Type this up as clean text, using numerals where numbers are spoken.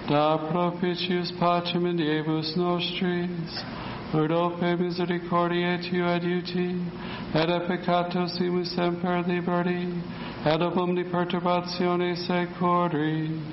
da propitius pacem in diebus nostris, ut ope misericordiae Tui adiuti, et a peccatossimus semper liberi, et ob omni perturbatione securi,